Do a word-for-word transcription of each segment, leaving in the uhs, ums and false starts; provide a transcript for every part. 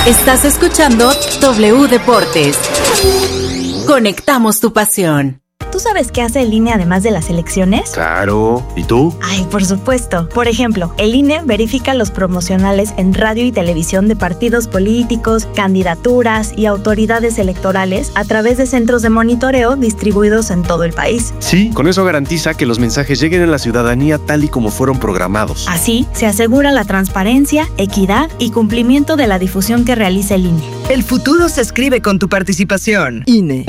Estás escuchando W Deportes. Conectamos tu pasión. ¿Tú sabes qué hace el I N E además de las elecciones? Claro. ¿Y tú? Ay, por supuesto. Por ejemplo, el I N E verifica los promocionales en radio y televisión de partidos políticos, candidaturas y autoridades electorales a través de centros de monitoreo distribuidos en todo el país. Sí, con eso garantiza que los mensajes lleguen a la ciudadanía tal y como fueron programados. Así, se asegura la transparencia, equidad y cumplimiento de la difusión que realiza el I N E. El futuro se escribe con tu participación. I N E.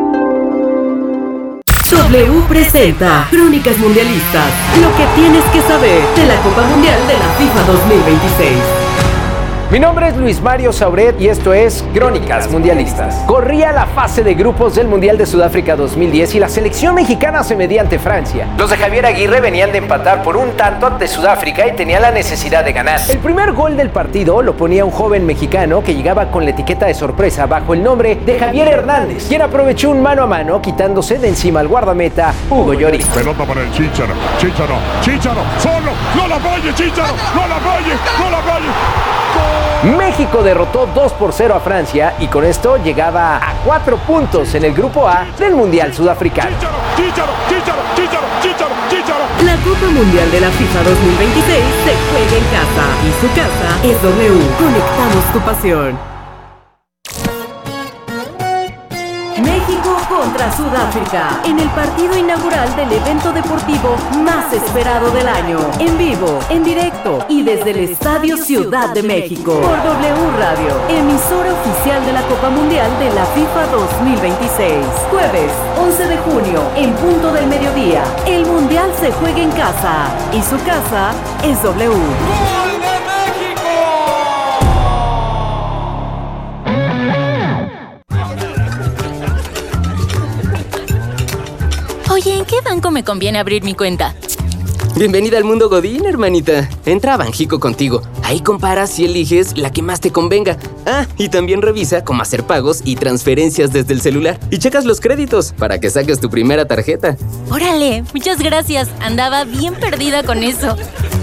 W presenta Crónicas Mundialistas, lo que tienes que saber de la Copa Mundial de la FIFA dos mil veintiséis. Mi nombre es Luis Mario Sauret y esto es Crónicas Mundialistas. Corría la fase de grupos del Mundial de Sudáfrica dos mil diez y la selección mexicana se medía ante Francia. Los de Javier Aguirre venían de empatar por un tanto ante Sudáfrica y tenían la necesidad de ganar. El primer gol del partido lo ponía un joven mexicano que llegaba con la etiqueta de sorpresa bajo el nombre de Javier Hernández, quien aprovechó un mano a mano quitándose de encima al guardameta Hugo Lloris. Pelota para el Chícharo, Chícharo, Chícharo, solo, no la falle, Chícharo, no la falle, no la falle. México derrotó dos por cero a Francia y con esto llegaba a cuatro puntos en el grupo A del Mundial Sudafricano. Chícharo, Chícharo, Chícharo, Chícharo, Chícharo. La Copa Mundial de la FIFA dos mil veintiséis se juega en casa y su casa es W. Conectamos tu pasión. México contra Sudáfrica en el partido inaugural del evento deportivo más esperado del año. En vivo, en directo y desde el Estadio Ciudad de México. Por W Radio, emisora oficial de la Copa Mundial de la FIFA dos mil veintiséis. Jueves, once de junio, en punto del mediodía. El Mundial se juega en casa y su casa es W. Oye, ¿en qué banco me conviene abrir mi cuenta? Bienvenida al mundo Godín, hermanita. Entra a Banjico contigo. Ahí comparas y eliges la que más te convenga. Ah, y también revisa cómo hacer pagos y transferencias desde el celular. Y checas los créditos para que saques tu primera tarjeta. Órale, muchas gracias. Andaba bien perdida con eso.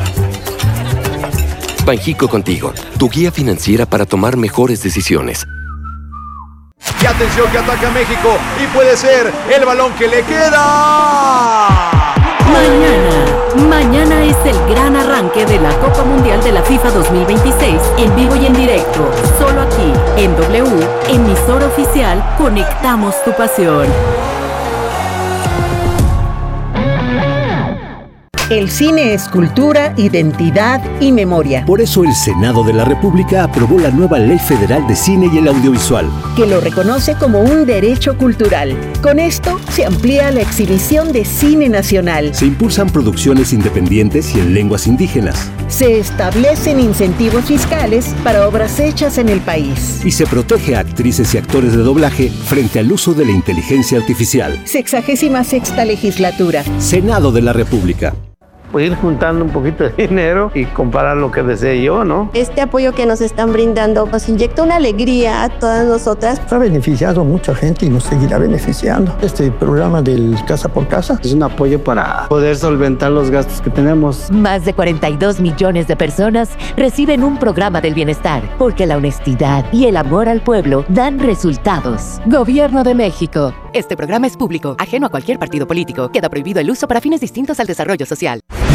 Banjico contigo, tu guía financiera para tomar mejores decisiones. Y atención que ataca México y puede ser el balón que le queda. Mañana, mañana es el gran arranque de la Copa Mundial de la FIFA dos mil veintiséis en vivo y en directo, solo aquí en W, emisora oficial, conectamos tu pasión. El cine es cultura, identidad y memoria. Por eso el Senado de la República aprobó la nueva Ley Federal de Cine y el Audiovisual, que lo reconoce como un derecho cultural. Con esto se amplía la exhibición de cine nacional. Se impulsan producciones independientes y en lenguas indígenas. Se establecen incentivos fiscales para obras hechas en el país. Y se protege a actrices y actores de doblaje frente al uso de la inteligencia artificial. Sexagésima sexta legislatura. Senado de la República. Pues ir juntando un poquito de dinero y comparar lo que desee yo, ¿no? Este apoyo que nos están brindando nos inyecta una alegría a todas nosotras. Ha beneficiado a mucha gente y nos seguirá beneficiando. Este programa del Casa por Casa es un apoyo para poder solventar los gastos que tenemos. Más de cuarenta y dos millones de personas reciben un programa del bienestar, porque la honestidad y el amor al pueblo dan resultados. Gobierno de México. Este programa es público, ajeno a cualquier partido político. Queda prohibido el uso para fines distintos al desarrollo social.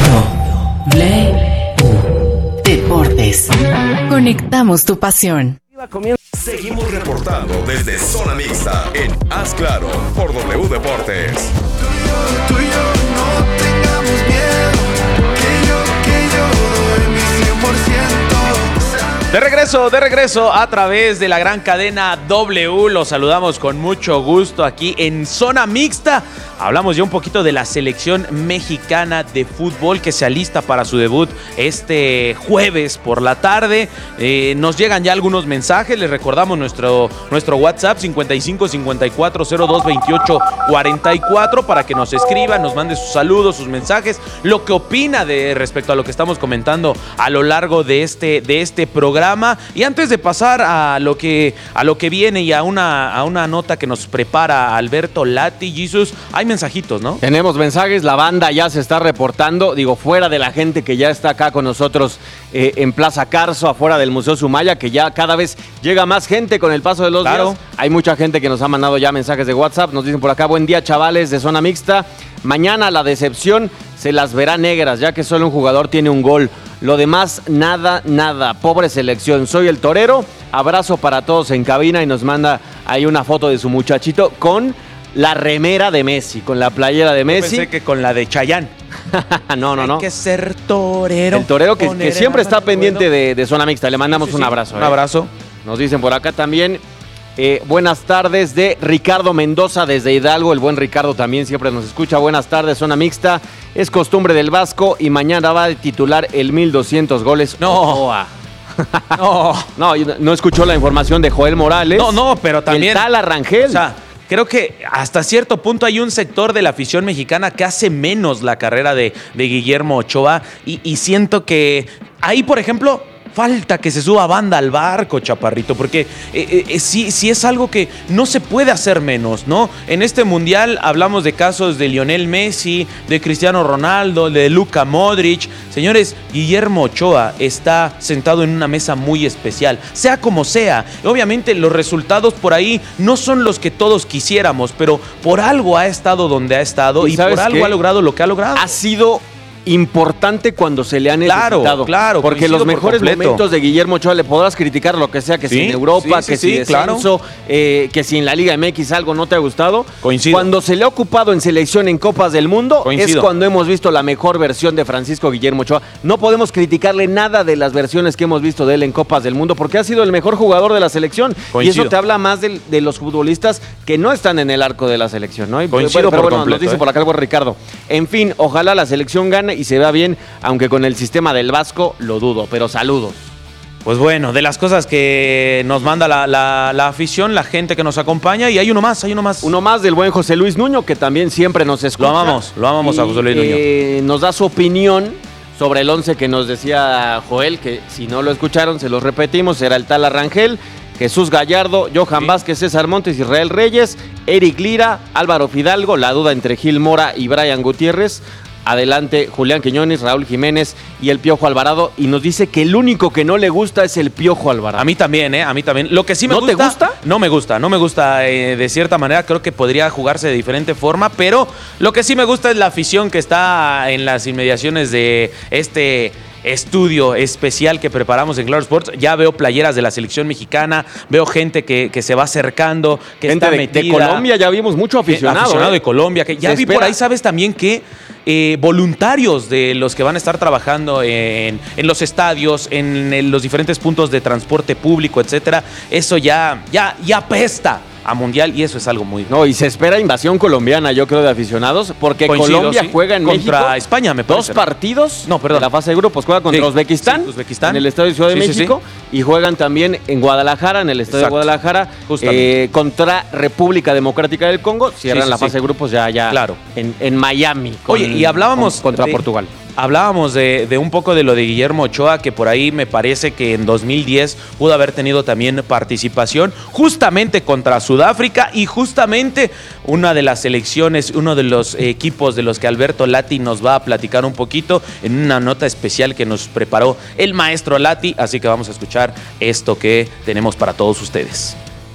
W Deportes. Conectamos tu pasión. Seguimos reportando desde Zona Mixta en Haz Claro por W Deportes. Tú y yo no tengamos miedo, que yo, que yo doy mi cien por ciento. De regreso, de regreso a través de la gran cadena W. Los saludamos con mucho gusto aquí en Zona Mixta. Hablamos ya un poquito de la selección mexicana de fútbol que se alista para su debut este jueves por la tarde. Eh, nos llegan ya algunos mensajes. Les recordamos nuestro, nuestro WhatsApp cincuenta y cinco cincuenta y cuatro cero dos veintiocho cuarenta y cuatro para que nos escriban, nos mande sus saludos, sus mensajes, lo que opina de respecto a lo que estamos comentando a lo largo de este, de este programa. programa. Y antes de pasar a lo que, a lo que viene y a una, a una nota que nos prepara Alberto Lati, Jesus, hay mensajitos, ¿no? Tenemos mensajes, la banda ya se está reportando, digo, fuera de la gente que ya está acá con nosotros eh, en Plaza Carso, afuera del Museo Sumaya, que ya cada vez llega más gente con el paso de los Claro. días. Hay mucha gente que nos ha mandado ya mensajes de WhatsApp, nos dicen por acá, buen día chavales de Zona Mixta, mañana la decepción se las verá negras, ya que solo un jugador tiene un gol. Lo demás, nada, nada. Pobre selección. Soy el torero. Abrazo para todos en cabina y nos manda ahí una foto de su muchachito con la remera de Messi, con la playera de Messi. Yo pensé que con la de Chayanne. no, no, no. Hay que ser torero. El torero que, que siempre está pendiente de, de Zona Mixta. Le mandamos sí, sí, un abrazo. Sí. Un abrazo. Eh. Nos dicen por acá también. Eh, buenas tardes de Ricardo Mendoza desde Hidalgo. El buen Ricardo también siempre nos escucha. Buenas tardes, Zona Mixta. Es costumbre del Vasco y mañana va a titular el mil doscientos goles. No. no. No, no escuchó la información de Joel Morales. No, no, pero también. El Tala Rangel. O sea, creo que hasta cierto punto hay un sector de la afición mexicana que hace menos la carrera de, de Guillermo Ochoa. Y, y siento que ahí, por ejemplo, falta que se suba banda al barco, Chaparrito, porque eh, eh, sí, sí es algo que no se puede hacer menos, ¿no? En este mundial hablamos de casos de Lionel Messi, de Cristiano Ronaldo, de Luka Modric. Señores, Guillermo Ochoa está sentado en una mesa muy especial, sea como sea. Obviamente los resultados por ahí no son los que todos quisiéramos, pero por algo ha estado donde ha estado y, y por algo qué? ha logrado lo que ha logrado. Ha sido importante cuando se le ha necesitado. Claro, claro. Porque los mejores por momentos de Guillermo Ochoa le podrás criticar lo que sea, que ¿Sí? si en Europa, sí, sí, que sí, si descenso, claro. eh, que si en la Liga M X algo no te ha gustado. Coincido. Cuando se le ha ocupado en selección en Copas del Mundo, Coincido. es cuando hemos visto la mejor versión de Francisco Guillermo Ochoa. No podemos criticarle nada de las versiones que hemos visto de él en Copas del Mundo, porque ha sido el mejor jugador de la selección. Coincido. Y eso te habla más de, de los futbolistas que no están en el arco de la selección, ¿no? Y, Coincido pero, pero por bueno, completo, nos dice eh. por acá el buen Ricardo. En fin, ojalá la selección gane y se vea bien, aunque con el sistema del Vasco lo dudo, pero saludos. Pues bueno, de las cosas que nos manda la, la, la afición, la gente que nos acompaña, y hay uno más, hay uno más. Uno más del buen José Luis Nuño, que también siempre nos escucha. Lo amamos, lo amamos y, a José Luis Nuño. Eh, nos da su opinión sobre el once que nos decía Joel, que si no lo escucharon, se los repetimos, era el Tala Rangel, Jesús Gallardo, Johan sí. Vázquez, César Montes, Israel Reyes, Eric Lira, Álvaro Fidalgo, la duda entre Gil Mora y Brian Gutiérrez. Adelante Julián Quiñones, Raúl Jiménez y el Piojo Alvarado. Y nos dice que el único que no le gusta es el Piojo Alvarado. A mí también, ¿eh? A mí también. Lo que sí me ¿No gusta... ¿No te gusta? No me gusta, no me gusta. Eh, de cierta manera creo que podría jugarse de diferente forma, pero lo que sí me gusta es la afición que está en las inmediaciones de este... estudio especial que preparamos en Claro Sports. Ya veo playeras de la selección mexicana, veo gente que, que se va acercando, que gente está de, metida. De Colombia ya vimos mucho aficionado. Aficionado ¿eh? de Colombia. Que ya se vi espera. Por ahí, ¿sabes también que eh, voluntarios de los que van a estar trabajando en, en los estadios, en, en los diferentes puntos de transporte público, etcétera? Eso ya, ya, ya apesta a mundial y eso es algo muy... No, y se espera invasión colombiana, yo creo, de aficionados, porque Coincido, Colombia sí. juega en contra México. España, me parece. Dos partidos no, perdón. de la fase de grupos. Juega contra sí, Uzbekistán, sí, Uzbekistán en el Estadio Ciudad de sí, México, sí, sí. y juegan también en Guadalajara, en el Estadio Exacto. de Guadalajara, eh, contra República Democrática del Congo. Cierran sí, sí, la fase sí. de grupos ya, ya claro. en, en Miami. Con, Oye, y hablábamos... Con, contra de... Portugal. Hablábamos de, de un poco de lo de Guillermo Ochoa, que por ahí me parece que en dos mil diez pudo haber tenido también participación justamente contra Sudáfrica y justamente una de las selecciones, uno de los equipos de los que Alberto Lati nos va a platicar un poquito en una nota especial que nos preparó el maestro Lati, así que vamos a escuchar esto que tenemos para todos ustedes.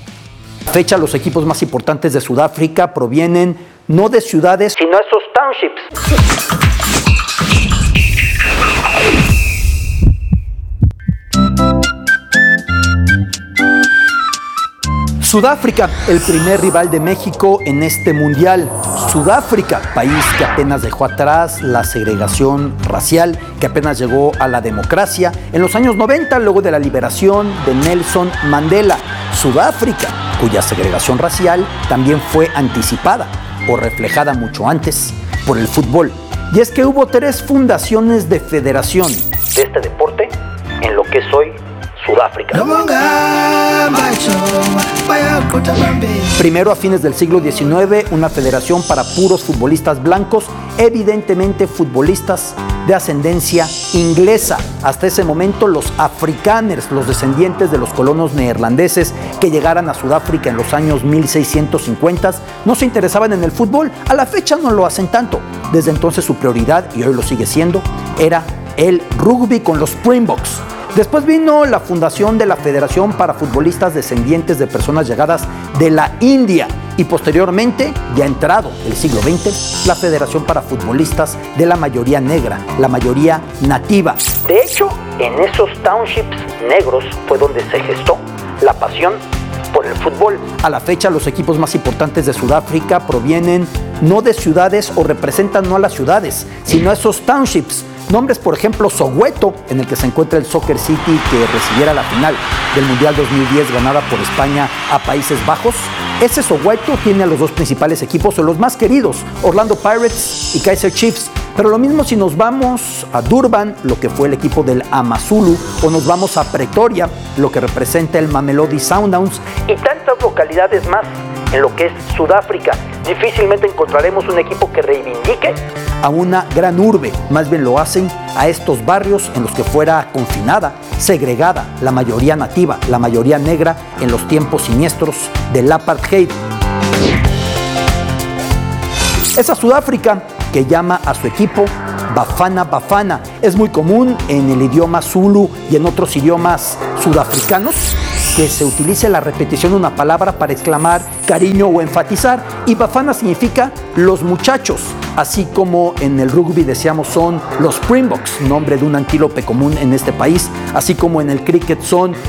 Fecha, los equipos más importantes de Sudáfrica provienen no de ciudades, sino esos townships. Sudáfrica, el primer rival de México en este mundial. Sudáfrica, país que apenas dejó atrás la segregación racial, que apenas llegó a la democracia en los años noventa, luego de la liberación de Nelson Mandela. Sudáfrica, cuya segregación racial también fue anticipada o reflejada mucho antes por el fútbol. Y es que hubo tres fundaciones de federación de este deporte en lo que es hoy Sudáfrica. Primero, a fines del siglo diecinueve, una federación para puros futbolistas blancos, evidentemente futbolistas de ascendencia inglesa. Hasta ese momento, los afrikaners, los descendientes de los colonos neerlandeses que llegaran a Sudáfrica en los años mil seiscientos cincuenta, no se interesaban en el fútbol. A la fecha no lo hacen tanto. Desde entonces su prioridad, y hoy lo sigue siendo, era el rugby con los Springboks. Después vino la fundación de la Federación para Futbolistas Descendientes de Personas Llegadas de la India y posteriormente, ya entrado el siglo veinte, la Federación para Futbolistas de la mayoría negra, la mayoría nativa. De hecho, en esos townships negros fue donde se gestó la pasión por el fútbol. A la fecha, los equipos más importantes de Sudáfrica provienen no de ciudades o representan no a las ciudades, sino a esos townships. Nombres, por ejemplo, Soweto, en el que se encuentra el Soccer City que recibiera la final del Mundial dos mil diez ganada por España a Países Bajos. Ese Soweto tiene a los dos principales equipos, o los más queridos, Orlando Pirates y Kaizer Chiefs. Pero lo mismo si nos vamos a Durban, lo que fue el equipo del AmaZulu, o nos vamos a Pretoria, lo que representa el Mamelodi Sundowns, y tantas localidades más en lo que es Sudáfrica. Difícilmente encontraremos un equipo que reivindique a una gran urbe, más bien lo hacen a estos barrios en los que fuera confinada, segregada la mayoría nativa, la mayoría negra en los tiempos siniestros del apartheid. Esa Sudáfrica que llama a su equipo Bafana Bafana es muy común en el idioma zulu y en otros idiomas sudafricanos que se utilice la repetición de una palabra para exclamar cariño o enfatizar, y Bafana significa los muchachos, así como en el rugby decíamos son los Springboks, nombre de un antílope común en este país, así como en el cricket son